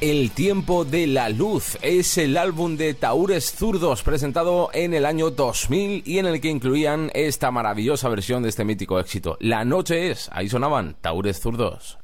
El tiempo de la luz es el álbum de Tahúres Zurdos presentado en el año 2000 y en el que incluían esta maravillosa versión de este mítico éxito. La noche es, ahí sonaban Tahúres Zurdos.